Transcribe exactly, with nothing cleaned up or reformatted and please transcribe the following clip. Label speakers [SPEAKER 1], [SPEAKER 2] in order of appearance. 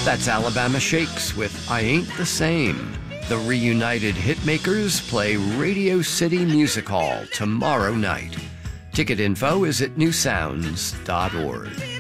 [SPEAKER 1] That's Alabama Shakes with I Ain't the Same. The reunited Hitmakers play Radio City Music Hall tomorrow night. Ticket info is at new sounds dot org.